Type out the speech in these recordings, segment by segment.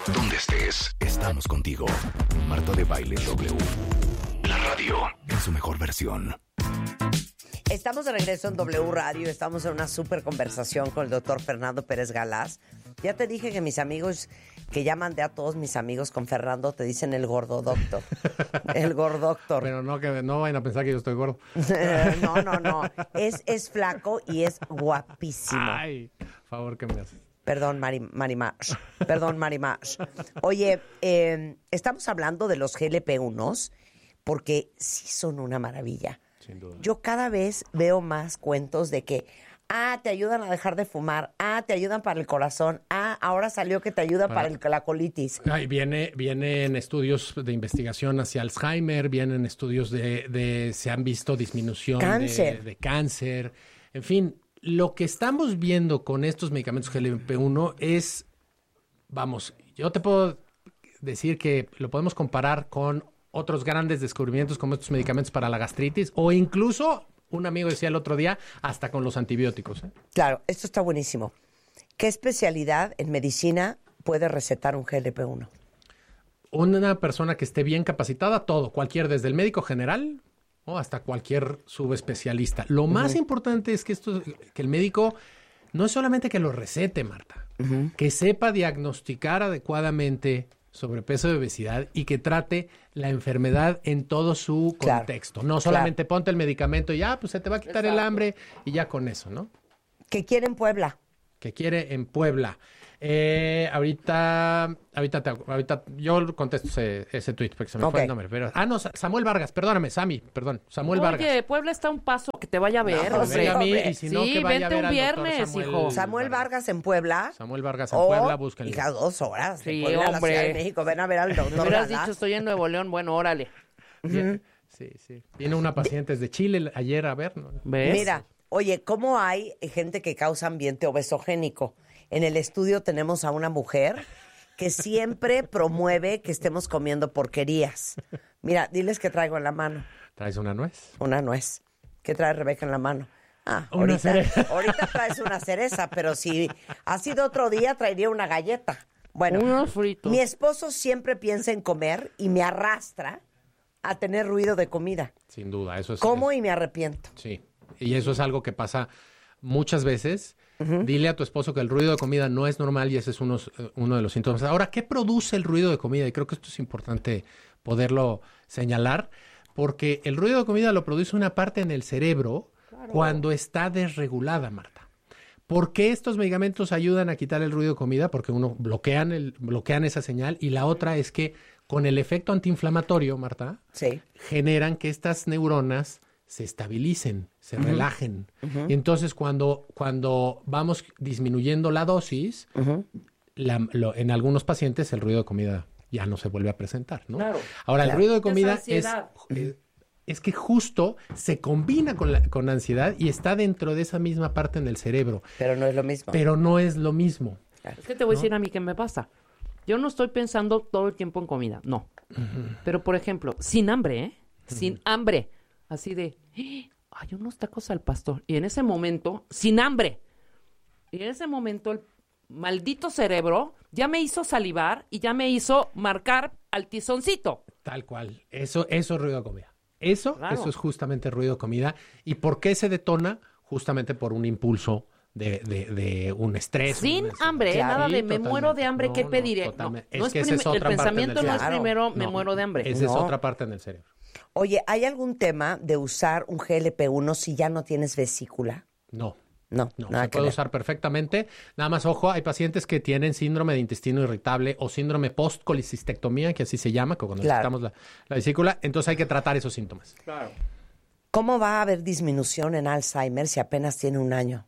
Donde estés, estamos contigo. Marta de Baile W. La radio en su mejor versión. Estamos de regreso en W Radio. Estamos en una súper conversación con el doctor Fernando Pérez Galaz. Ya te dije que mis amigos, que ya mandé a todos mis amigos con Fernando, te dicen el gordo doctor. El gordo doctor. Pero no, que no vayan a pensar que yo estoy gordo. No. Es flaco y es guapísimo. Ay, favor que me haces. Perdón, Marimash. Perdón, Marimash. Oye, estamos hablando de los GLP-1s porque sí son una maravilla. Sin duda. Yo cada vez veo más cuentos de que, te ayudan a dejar de fumar, te ayudan para el corazón, ahora salió que te ayudan para la colitis. Ay, vienen estudios de investigación hacia Alzheimer, vienen estudios se han visto disminución de cáncer. En fin, lo que estamos viendo con estos medicamentos GLP-1 es, vamos, yo te puedo decir que lo podemos comparar con otros grandes descubrimientos como estos medicamentos para la gastritis o incluso, un amigo decía el otro día, hasta con los antibióticos. Claro, esto está buenísimo. ¿Qué especialidad en medicina puede recetar un GLP-1? Una persona que esté bien capacitada, cualquier, desde el médico general o hasta cualquier subespecialista. Lo más importante es que el médico no es solamente que lo recete, Marta, que sepa diagnosticar adecuadamente sobrepeso y obesidad y que trate la enfermedad en todo su contexto. No solamente ponte el medicamento y ya, pues se te va a quitar el hambre y ya con eso, ¿no? ¿Qué quiere en Puebla? Que quiere en Puebla. Ahorita yo contesto ese tweet porque se me fue el nombre. Pero, Samuel Vargas, perdóname, Samuel Vargas. Oye, Puebla está a un paso que te vaya a ver. Venga a mí, y si no, que vaya a ver un al viernes, doctor hijo. Samuel Vargas en Puebla. Samuel Vargas en Puebla, búsquenlo. Hija, 2 horas. Sí, de Puebla a la hombre. Ciudad de México. Ven a ver al doctor Me hubieras Galaz. dicho, estoy en Nuevo León. Bueno, órale. Sí. Viene una paciente de Chile ayer a ver, ¿no? ¿Ves? Mira, oye, ¿cómo hay gente que causa ambiente obesogénico? En el estudio tenemos a una mujer que siempre promueve que estemos comiendo porquerías. Mira, diles que traigo en la mano. ¿Traes una nuez? Una nuez. ¿Qué trae Rebeca en la mano? Una cereza. Ahorita traes una cereza, pero si ha sido otro día, traería una galleta. Bueno, unos fritos. Mi esposo siempre piensa en comer y me arrastra a tener ruido de comida. Sin duda, eso es. Como y me arrepiento. Sí, y eso es algo que pasa muchas veces. Dile a tu esposo que el ruido de comida no es normal y ese es uno de los síntomas. Ahora, ¿qué produce el ruido de comida? Y creo que esto es importante poderlo señalar, porque el ruido de comida lo produce una parte en el cerebro cuando está desregulada, Marta. ¿Por qué estos medicamentos ayudan a quitar el ruido de comida? Porque uno bloquean esa señal y la otra es que con el efecto antiinflamatorio, Marta, generan que estas neuronas se estabilicen, se relajen. Y entonces cuando vamos disminuyendo la dosis, en algunos pacientes el ruido de comida ya no se vuelve a presentar, ¿no? Claro. Ahora, el ruido de comida es es que justo se combina con la ansiedad y está dentro de esa misma parte en el cerebro. Pero no es lo mismo. Pero no es lo mismo. Es que te voy a decir a mí qué me pasa. Yo no estoy pensando todo el tiempo en comida, no. Pero, por ejemplo, sin hambre, sin hambre, así de, hay unos tacos al pastor. Y en ese momento, sin hambre. Y en ese momento el maldito cerebro ya me hizo salivar y ya me hizo marcar al tizoncito. Tal cual. Eso es ruido de comida. Eso es justamente ruido de comida. ¿Y por qué se detona? Justamente por un impulso de un estrés. Sin hambre, nada de me muero de hambre, ¿qué pediré? No, es que esa es el otra parte pensamiento no es cerebro. primero, me muero de hambre. Esa es otra parte en el cerebro. Oye, ¿hay algún tema de usar un GLP-1 si ya no tienes vesícula? No, No, nada se que puede ver. usar perfectamente. Nada más, ojo, hay pacientes que tienen síndrome de intestino irritable o síndrome post-colicistectomía, que así se llama, que cuando Claro. necesitamos la vesícula, entonces hay que tratar esos síntomas. Claro. ¿Cómo va a haber disminución en Alzheimer si apenas tiene 1 año?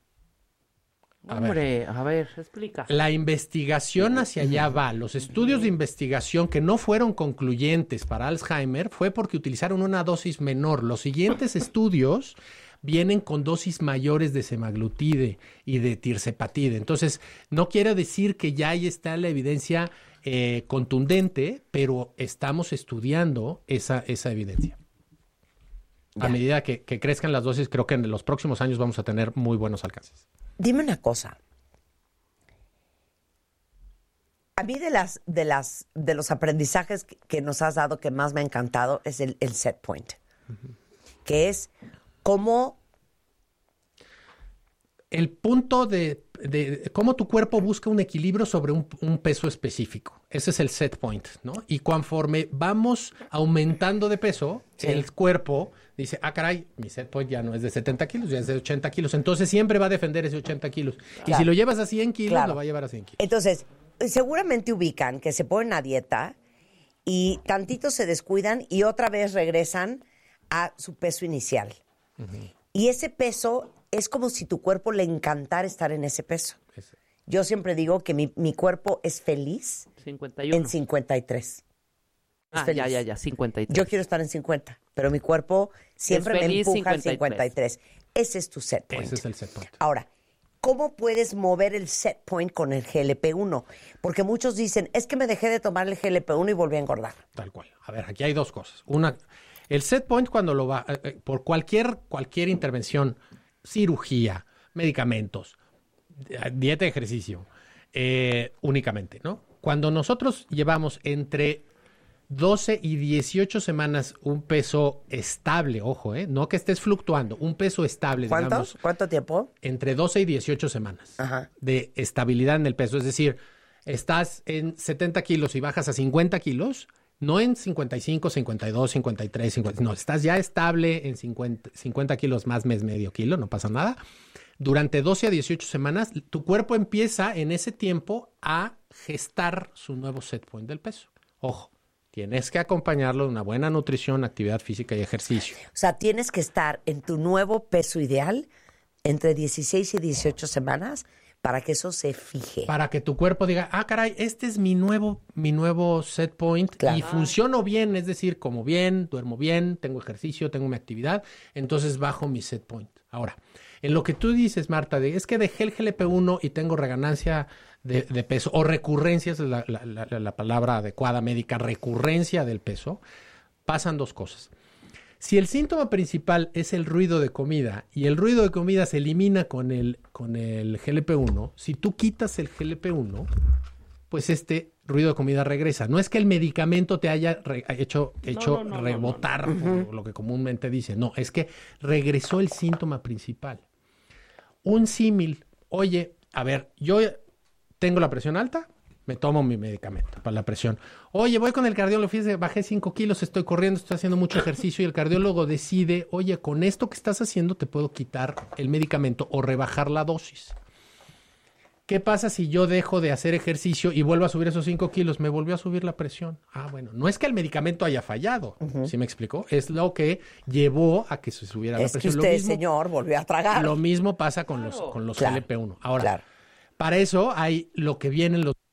Hombre, a ver, explica. La investigación hacia allá va. Los estudios de investigación que no fueron concluyentes para Alzheimer fue porque utilizaron una dosis menor. Los siguientes estudios vienen con dosis mayores de semaglutide y de tirzepatide. Entonces, no quiere decir que ya ahí está la evidencia contundente, pero estamos estudiando esa evidencia. A medida que crezcan las dosis, creo que en los próximos años vamos a tener muy buenos alcances. Dime una cosa. A mí de los aprendizajes que nos has dado que más me ha encantado es el set point, que es cómo... El punto de cómo tu cuerpo busca un equilibrio sobre un peso específico. Ese es el set point, ¿no? Y conforme vamos aumentando de peso, sí, el cuerpo dice, caray, mi set point ya no es de 70 kilos, ya es de 80 kilos. Entonces siempre va a defender ese 80 kilos. Claro. Y si lo llevas a 100 kilos, claro, lo va a llevar a 100 kilos. Entonces, seguramente ubican que se ponen a dieta y tantito se descuidan y otra vez regresan a su peso inicial. Uh-huh. Y ese peso... es como si tu cuerpo le encantara estar en ese peso. Yo siempre digo que mi cuerpo es feliz 51. En 53. Ya, 53. Yo quiero estar en 50, pero mi cuerpo siempre me empuja al 53. Ese es tu set point. Ese es el set point. Ahora, ¿cómo puedes mover el set point con el GLP-1? Porque muchos dicen, es que me dejé de tomar el GLP-1 y volví a engordar. Tal cual. A ver, aquí hay dos cosas. Una, el set point cuando lo va, por cualquier intervención, cirugía, medicamentos, dieta y ejercicio, únicamente, ¿no? Cuando nosotros llevamos entre 12 y 18 semanas un peso estable, ojo, no que estés fluctuando, un peso estable, digamos. ¿Cuánto tiempo? Entre 12 y 18 semanas. Ajá. De estabilidad en el peso. Es decir, estás en 70 kilos y bajas a 50 kilos, no en 55, 52, 53, 50, no, estás ya estable en 50 kilos más medio kilo, no pasa nada. Durante 12 a 18 semanas, tu cuerpo empieza en ese tiempo a gestar su nuevo set point del peso. Ojo, tienes que acompañarlo de una buena nutrición, actividad física y ejercicio. O sea, tienes que estar en tu nuevo peso ideal entre 16 y 18 semanas para que eso se fije. Para que tu cuerpo diga, caray, este es mi nuevo set point, claro, y funciono bien, es decir, como bien, duermo bien, tengo ejercicio, tengo mi actividad, entonces bajo mi set point. Ahora, en lo que tú dices, Marta, es que dejé el GLP-1 y tengo reganancia de peso, o recurrencia, esa es la palabra adecuada médica, recurrencia del peso, pasan dos cosas. Si el síntoma principal es el ruido de comida y el ruido de comida se elimina con el GLP-1, si tú quitas el GLP-1, pues este ruido de comida regresa. No es que el medicamento te haya hecho rebotar, por lo que comúnmente dicen. No, es que regresó el síntoma principal. Un símil, oye, a ver, yo tengo la presión alta, me tomo mi medicamento para la presión. Oye, voy con el cardiólogo, fíjate, bajé 5 kilos, estoy corriendo, estoy haciendo mucho ejercicio y el cardiólogo decide, oye, con esto que estás haciendo te puedo quitar el medicamento o rebajar la dosis. ¿Qué pasa si yo dejo de hacer ejercicio y vuelvo a subir esos 5 kilos? Me volvió a subir la presión. Bueno, no es que el medicamento haya fallado, ¿sí me explicó? Es lo que llevó a que se subiera la presión. Es que usted, señor, volvió a tragar. Lo mismo pasa con los claro, GLP-1. Ahora, claro, para eso hay lo que vienen los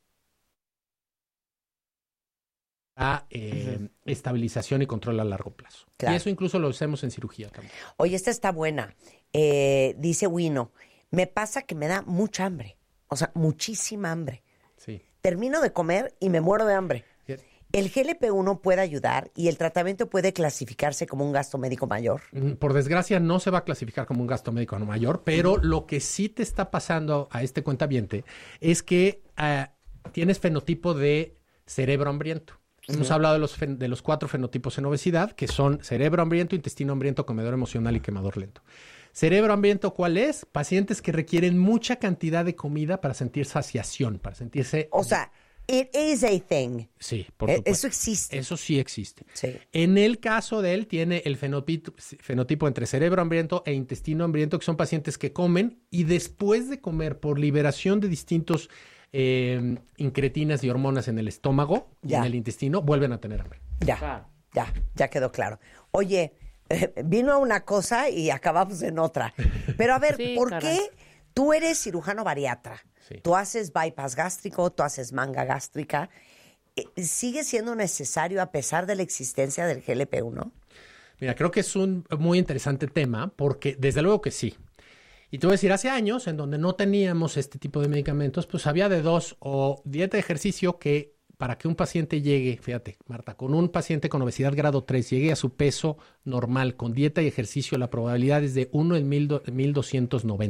estabilización y control a largo plazo. Claro. Y eso incluso lo hacemos en cirugía también. Oye, esta está buena. Dice Wino, me pasa que me da mucha hambre. O sea, muchísima hambre. Sí. Termino de comer y me muero de hambre. Sí. ¿El GLP-1 puede ayudar y el tratamiento puede clasificarse como un gasto médico mayor? Por desgracia, no se va a clasificar como un gasto médico mayor, pero lo que sí te está pasando a este cuentaviente es que tienes fenotipo de cerebro hambriento. Hemos hablado de los 4 fenotipos en obesidad, que son cerebro hambriento, intestino hambriento, comedor emocional y quemador lento. Cerebro hambriento, ¿cuál es? Pacientes que requieren mucha cantidad de comida para sentir saciación, para sentirse... O sea, it is a thing. Sí, por supuesto. Eso existe. Eso sí existe. Sí. En el caso de él, tiene el fenotipo entre cerebro hambriento e intestino hambriento, que son pacientes que comen y después de comer, por liberación de distintos incretinas y hormonas en el estómago y en el intestino, vuelven a tener hambre. Ya quedó claro. Oye, vino una cosa y acabamos en otra. Pero a ver, sí, ¿por qué tú eres cirujano bariatra? Sí. Tú haces bypass gástrico, tú haces manga gástrica. ¿Sigue siendo necesario a pesar de la existencia del GLP-1? Mira, creo que es un muy interesante tema porque desde luego que sí. Y te voy a decir, hace años, en donde no teníamos este tipo de medicamentos, pues había de dos, o dieta de ejercicio que para que un paciente llegue, fíjate, Marta, con un paciente con obesidad grado 3 llegue a su peso normal con dieta y ejercicio, la probabilidad es de 1 en 1290.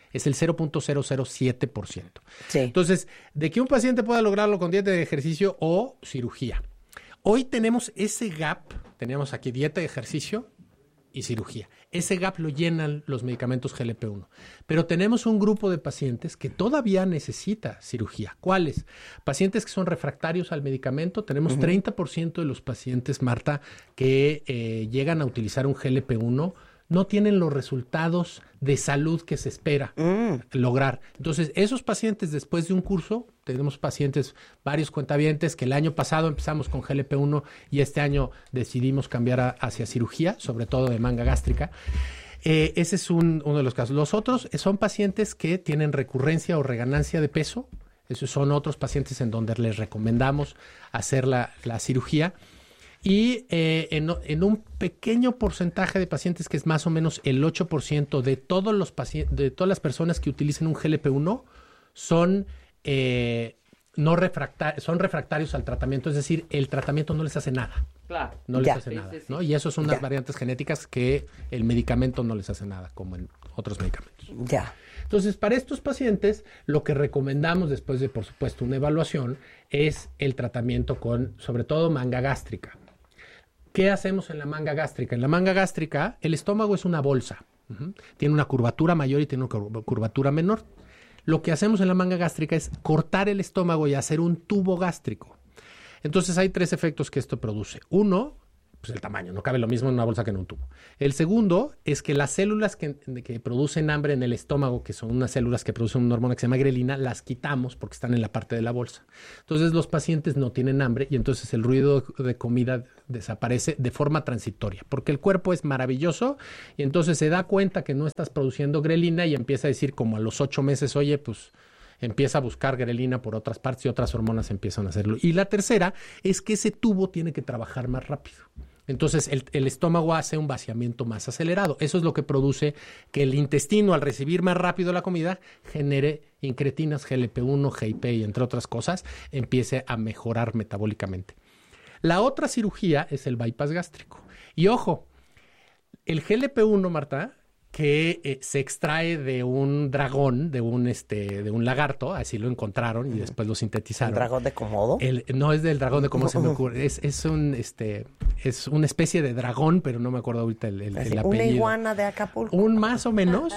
Es el 0.007%. Sí. Entonces, de que un paciente pueda lograrlo con dieta de ejercicio o cirugía. Hoy tenemos ese gap, tenemos aquí dieta de ejercicio y cirugía. Ese gap lo llenan los medicamentos GLP-1. Pero tenemos un grupo de pacientes que todavía necesita cirugía. ¿Cuáles? Pacientes que son refractarios al medicamento. Tenemos 30% de los pacientes, Marta, que llegan a utilizar un GLP-1 no tienen los resultados de salud que se espera lograr. Entonces, esos pacientes después de un curso, tenemos pacientes, varios cuentavientes que el año pasado empezamos con GLP-1 y este año decidimos cambiar hacia cirugía, sobre todo de manga gástrica. Ese es uno de los casos. Los otros son pacientes que tienen recurrencia o reganancia de peso. Esos son otros pacientes en donde les recomendamos hacer la cirugía. Y en un pequeño porcentaje de pacientes, que es más o menos el 8% de todos los pacientes, de todas las personas que utilicen un GLP-1, son son refractarios al tratamiento, es decir, el tratamiento no les hace nada. Claro. No les hace nada, ¿no? Y eso son unas variantes genéticas que el medicamento no les hace nada, como en otros medicamentos. Ya. Entonces, para estos pacientes, lo que recomendamos después de, por supuesto, una evaluación, es el tratamiento con, sobre todo, manga gástrica. ¿Qué hacemos en la manga gástrica? En la manga gástrica, el estómago es una bolsa. Tiene una curvatura mayor y tiene una curvatura menor. Lo que hacemos en la manga gástrica es cortar el estómago y hacer un tubo gástrico. Entonces, hay 3 efectos que esto produce. Uno, pues el tamaño. No cabe lo mismo en una bolsa que en un tubo. El segundo es que las células que producen hambre en el estómago, que son unas células que producen una hormona que se llama grelina, las quitamos porque están en la parte de la bolsa. Entonces, los pacientes no tienen hambre y entonces el ruido de comida desaparece de forma transitoria, porque el cuerpo es maravilloso y entonces se da cuenta que no estás produciendo grelina y empieza a decir como a los 8 meses, oye, pues empieza a buscar grelina por otras partes y otras hormonas empiezan a hacerlo. Y la tercera es que ese tubo tiene que trabajar más rápido. Entonces, el estómago hace un vaciamiento más acelerado. Eso es lo que produce que el intestino, al recibir más rápido la comida, genere incretinas, GLP-1, GIP y entre otras cosas, empiece a mejorar metabólicamente. La otra cirugía es el bypass gástrico. Y ojo, el GLP-1, Marta, que se extrae de un dragón, de un lagarto, así lo encontraron y después lo sintetizaron. ¿El dragón de Komodo? No es del dragón de Komodo, se me ocurre. Es una especie de dragón, pero no me acuerdo ahorita el apellido. ¿Una iguana de Acapulco? Más o menos.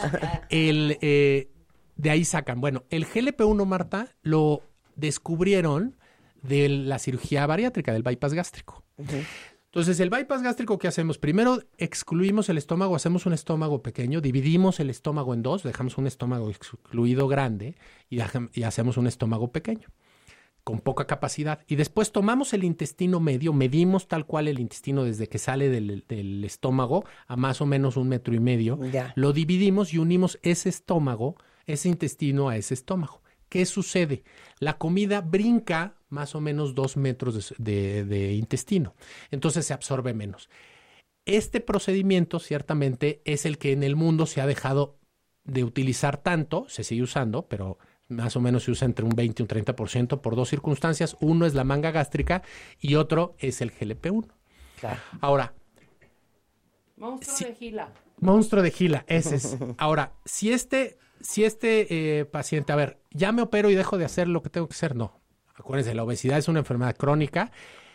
De ahí sacan. Bueno, el GLP-1, Marta, lo descubrieron de la cirugía bariátrica, del bypass gástrico. Entonces, el bypass gástrico, ¿qué hacemos? Primero excluimos el estómago, hacemos un estómago pequeño, dividimos el estómago en 2, dejamos un estómago excluido grande y hacemos un estómago pequeño, con poca capacidad. Y después tomamos el intestino medio, medimos tal cual el intestino desde que sale del estómago a más o menos 1,5 metros. Ya. Lo dividimos y unimos ese estómago, ese intestino a ese estómago. ¿Qué sucede? La comida brinca más o menos 2 metros de intestino. Entonces se absorbe menos. Este procedimiento ciertamente es el que en el mundo se ha dejado de utilizar tanto, se sigue usando, pero más o menos se usa entre un 20 y un 30% por 2 circunstancias. Uno es la manga gástrica y otro es el GLP-1. Claro. Ahora, Monstruo de Gila. monstruo de Gila, ese es. Ahora, si este paciente, a ver, ya me opero y dejo de hacer lo que tengo que hacer, no. Acuérdense, la obesidad es una enfermedad crónica.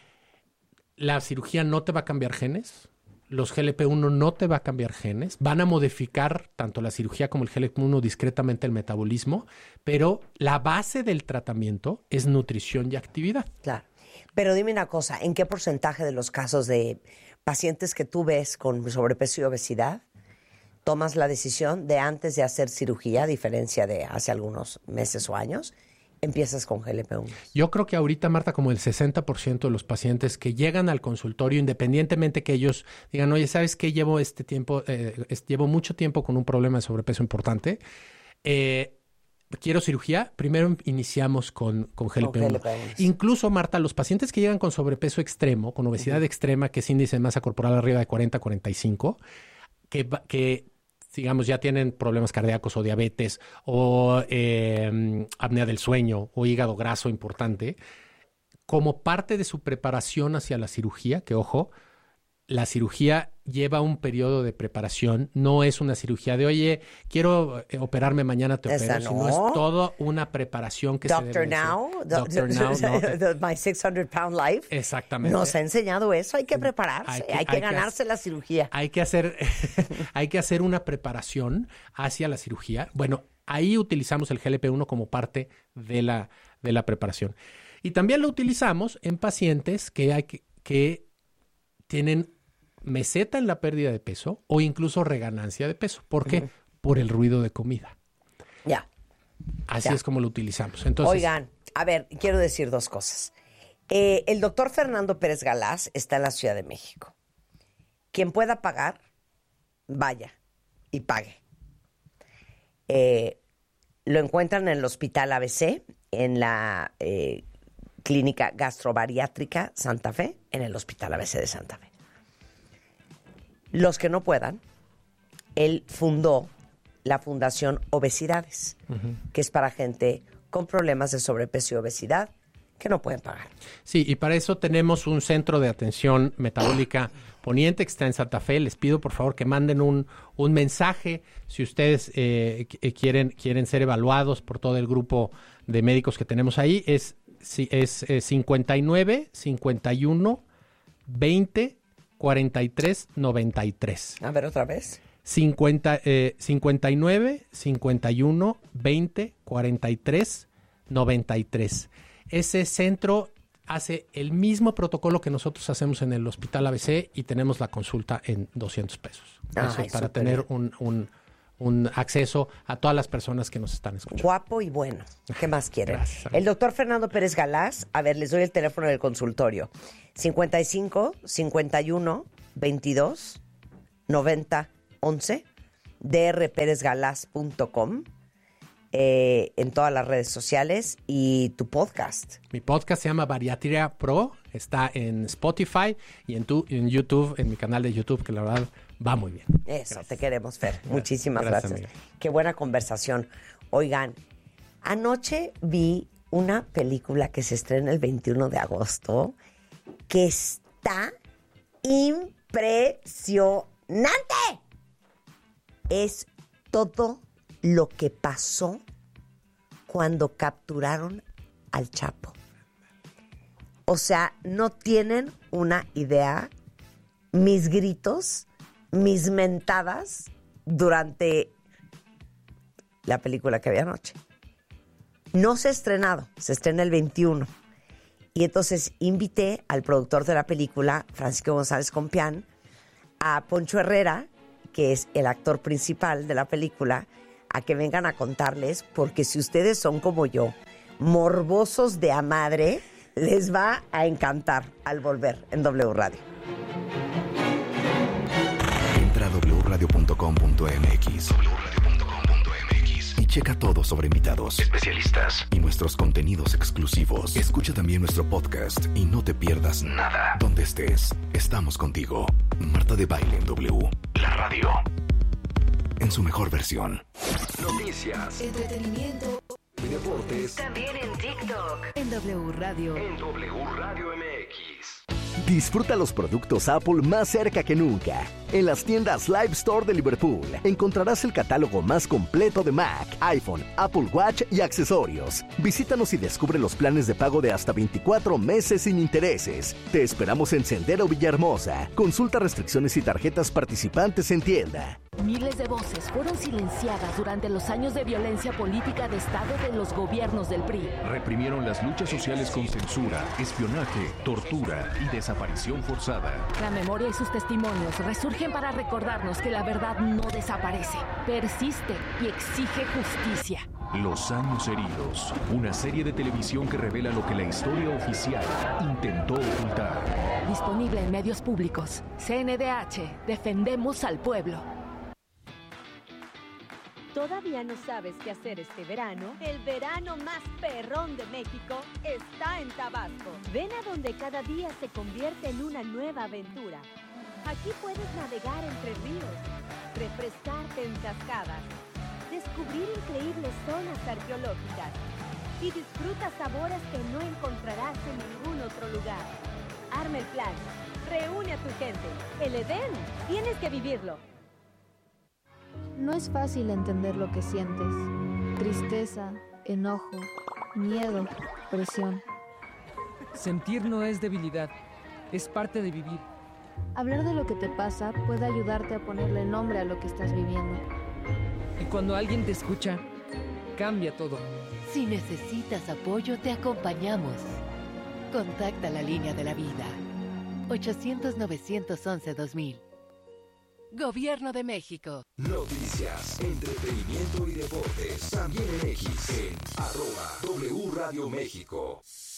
La cirugía no te va a cambiar genes. Los GLP-1 no te va a cambiar genes. Van a modificar tanto la cirugía como el GLP-1 discretamente el metabolismo, pero la base del tratamiento es nutrición y actividad. Claro. Pero dime una cosa, ¿en qué porcentaje de los casos de pacientes que tú ves con sobrepeso y obesidad tomas la decisión de antes de hacer cirugía, a diferencia de hace algunos meses o años, empiezas con GLP-1? Yo creo que ahorita, Marta, como el 60% de los pacientes que llegan al consultorio, independientemente que ellos digan, oye, ¿sabes qué? Llevo llevo mucho tiempo con un problema de sobrepeso importante. Quiero cirugía, primero iniciamos con GLP-1. Incluso, Marta, los pacientes que llegan con sobrepeso extremo, con obesidad extrema, que es índice de masa corporal arriba de 40-45, que digamos, ya tienen problemas cardíacos o diabetes o apnea del sueño o hígado graso importante, como parte de su preparación hacia la cirugía, que ojo, la cirugía lleva un periodo de preparación. No es una cirugía de, oye, quiero operarme mañana, te opero. No. Sino es toda una preparación que se debe hacer. Doctor Now, My 600-pound life. Exactamente. Nos ha enseñado eso. Hay que prepararse. Hay que ganarse la cirugía. Hay que hacer una preparación hacia la cirugía. Bueno, ahí utilizamos el GLP-1 como parte de la preparación. Y también lo utilizamos en pacientes que tienen meseta en la pérdida de peso o incluso reganancia de peso. ¿Por qué? Por el ruido de comida. Ya. Así es como lo utilizamos. Entonces, oigan, a ver, quiero decir dos cosas. El doctor Fernando Pérez Galás está en la Ciudad de México. Quien pueda pagar, vaya y pague. Lo encuentran en el Hospital ABC, en la Clínica Gastrobariátrica Santa Fe, en el Hospital ABC de Santa Fe. Los que no puedan, él fundó la Fundación Obesidades, que es para gente con problemas de sobrepeso y obesidad que no pueden pagar. Sí, y para eso tenemos un centro de atención metabólica poniente que está en Santa Fe. Les pido, por favor, que manden un mensaje si ustedes quieren ser evaluados por todo el grupo de médicos que tenemos ahí. Es 59 51 20 43 93. A ver, otra vez. 59 51 20 43 93. Ese centro hace el mismo protocolo que nosotros hacemos en el Hospital ABC y tenemos la consulta en $200. Eso para tener un acceso a todas las personas que nos están escuchando. Guapo y bueno. ¿Qué más quieren? Gracias. El doctor Fernando Pérez Galás, a ver, les doy el teléfono del consultorio. 55 51 22 90 11 drperezgalaz.com, en todas las redes sociales, y tu podcast. Mi podcast se llama Bariatría Pro, está en Spotify y en YouTube, en mi canal de YouTube, que la verdad va muy bien. Eso, Gracias. Te queremos, Fer. Muchísimas gracias. Amiga. Qué buena conversación. Oigan, anoche vi una película que se estrena el 21 de agosto que está impresionante. Es todo lo que pasó cuando capturaron al Chapo. O sea, no tienen una idea mis gritos, mis mentadas durante la película que había anoche. No se ha estrenado, se estrena el 21. Y entonces invité al productor de la película, Francisco González Compián, a Poncho Herrera, que es el actor principal de la película, a que vengan a contarles, porque si ustedes son como yo, morbosos de a madre, les va a encantar al volver en W Radio. Entra a wradio.com.mx y checa todo sobre invitados, especialistas y nuestros contenidos exclusivos. Escucha también nuestro podcast y no te pierdas nada. Donde estés, estamos contigo. Marta de Baile en W. La radio. En su mejor versión. Noticias, Entretenimiento. deportes, También en TikTok. En W Radio. en W Radio MX. Disfruta los productos Apple más cerca que nunca. En las tiendas Live Store de Liverpool encontrarás el catálogo más completo de Mac, iPhone, Apple Watch y accesorios. Visítanos y descubre los planes de pago de hasta 24 meses sin intereses. Te esperamos en Sendero Villahermosa. Consulta restricciones y tarjetas participantes en tienda. Miles de voces fueron silenciadas durante los años de violencia política de Estado de los gobiernos del PRI. Reprimieron las luchas sociales con censura, espionaje, tortura y desaparición forzada. La memoria y sus testimonios resurgen para recordarnos que la verdad no desaparece, persiste y exige justicia. Los años heridos, una serie de televisión que revela lo que la historia oficial intentó ocultar. Disponible en medios públicos. CNDH, defendemos al pueblo. ¿Todavía no sabes qué hacer este verano? El verano más perrón de México está en Tabasco. Ven a donde cada día se convierte en una nueva aventura. Aquí puedes navegar entre ríos, refrescarte en cascadas, descubrir increíbles zonas arqueológicas y disfruta sabores que no encontrarás en ningún otro lugar. Arma el plan. Reúne a tu gente. El Edén, tienes que vivirlo. No es fácil entender lo que sientes. Tristeza, enojo, miedo, presión. Sentir no es debilidad, es parte de vivir. Hablar de lo que te pasa puede ayudarte a ponerle nombre a lo que estás viviendo. Y cuando alguien te escucha, cambia todo. Si necesitas apoyo, te acompañamos. Contacta la línea de la vida. 800-911-2000. Gobierno de México. Noticias, entretenimiento y deportes. También en X, en @W Radio México.